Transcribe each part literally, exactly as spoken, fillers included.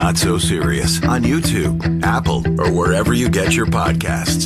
Not So Serious on YouTube, Apple, or wherever you get your podcasts.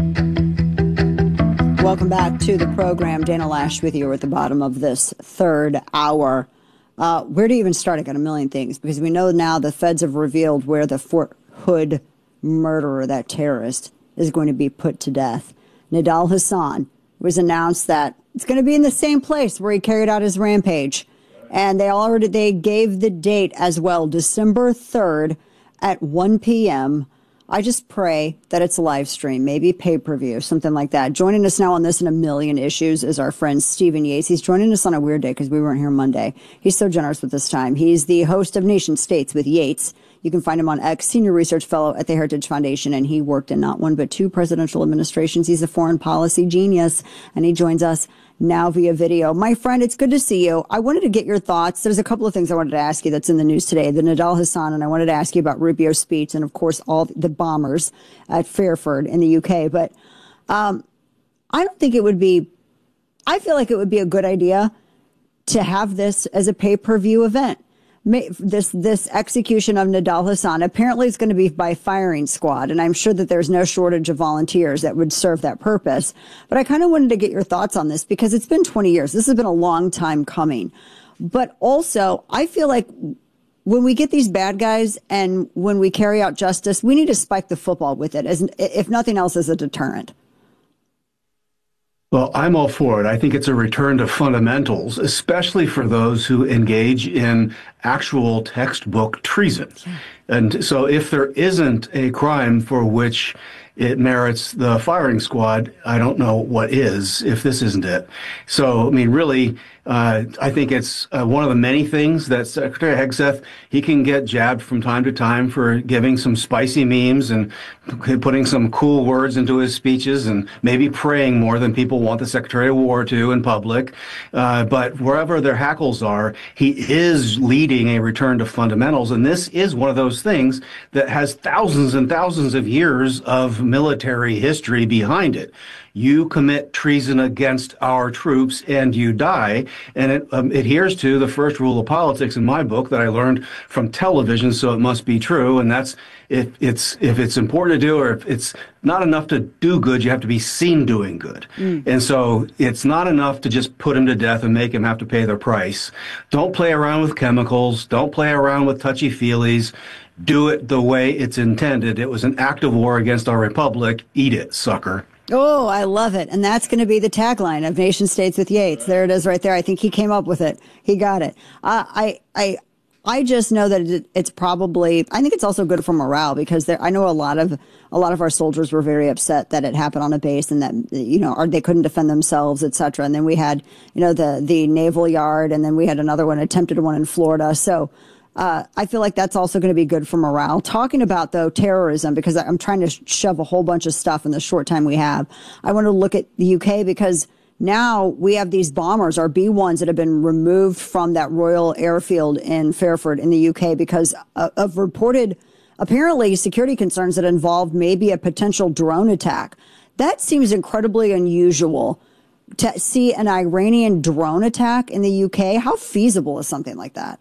Welcome back to the program. Dana Loesch with you. We're at the bottom of this third hour. Uh, where to even start? I got a million things because we know now the feds have revealed where the Fort Hood murderer, that terrorist, is going to be put to death. Nidal Hasan was announced that it's going to be in the same place where he carried out his rampage. And they already they gave the date as well, December third at one p.m. I just pray that it's a live stream, maybe pay-per-view, something like that. Joining us now on this and a million issues is our friend Stephen Yates. He's joining us on a weird day because we weren't here Monday. He's so generous with this time. He's the host of Nation States with Yates. You can find him on X, senior research fellow at the Heritage Foundation, and he worked in not one but two presidential administrations. He's a foreign policy genius, and he joins us now via video. My friend, it's good to see you. I wanted to get your thoughts. There's a couple of things I wanted to ask you that's in the news today. The Nidal Hasan, and I wanted to ask you about Rubio's speech and, of course, all the bombers at Fairford in the U K. But um, I don't think it would be, I feel like it would be a good idea to have this as a pay-per-view event. This this execution of Nidal Hasan apparently is going to be by firing squad, and I'm sure that there's no shortage of volunteers that would serve that purpose. But I kind of wanted to get your thoughts on this because it's been twenty years. This has been a long time coming. But also, I feel like when we get these bad guys and when we carry out justice, we need to spike the football with it, as if nothing else, as a deterrent. Well, I'm all for it. I think it's a return to fundamentals, especially for those who engage in actual textbook treason. Yeah. And so if there isn't a crime for which it merits the firing squad, I don't know what is, if this isn't it. So, I mean, really, uh, I think it's uh, one of the many things that Secretary Hegseth, he can get jabbed from time to time for giving some spicy memes and putting some cool words into his speeches and maybe praying more than people want the Secretary of War to in public. Uh, but wherever their hackles are, he is leading a return to fundamentals. And this is one of those things that has thousands and thousands of years of military history behind it. You commit treason against our troops and you die. And it um, adheres to the first rule of politics in my book that I learned from television, so it must be true. And that's if it's if it's important to do, or if it's not enough to do good, you have to be seen doing good. Mm. And so it's not enough to just put him to death and make him have to pay the price. Don't play around with chemicals. Don't play around with touchy-feelies. Do it the way it's intended. It was an act of war against our republic. Eat it, sucker. Oh, I love it. And that's going to be the tagline of Nation States with Yates. There it is right there. I think he came up with it. He got it. Uh, I, I, I just know that it, it's probably, I think it's also good for morale because there, I know a lot of, a lot of our soldiers were very upset that it happened on a base and that, you know, or they couldn't defend themselves, et cetera. And then we had, you know, the, the naval yard, and then we had another one, attempted one in Florida. So, Uh, I feel like that's also going to be good for morale. Talking about, though, terrorism, because I'm trying to shove a whole bunch of stuff in the short time we have. I want to look at the U K because now we have these bombers, our B ones, that have been removed from that Royal Airfield in Fairford in the U K because of reported, apparently, security concerns that involved maybe a potential drone attack. That seems incredibly unusual to see an Iranian drone attack in the U K. How feasible is something like that?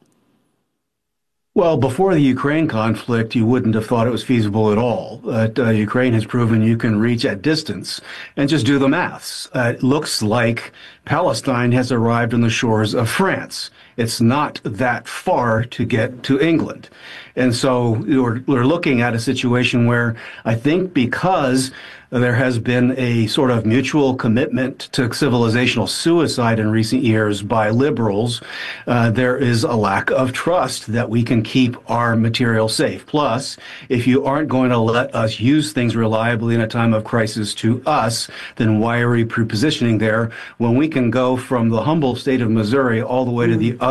Well, before the Ukraine conflict, you wouldn't have thought it was feasible at all. But uh, Ukraine has proven you can reach at distance and just do the maths. Uh, it looks like Palestine has arrived on the shores of France. It's not that far to get to England. And so we're, we're looking at a situation where I think because there has been a sort of mutual commitment to civilizational suicide in recent years by liberals, uh, there is a lack of trust that we can keep our material safe. Plus, if you aren't going to let us use things reliably in a time of crisis to us, then why are we prepositioning there when we can go from the humble state of Missouri all the way to the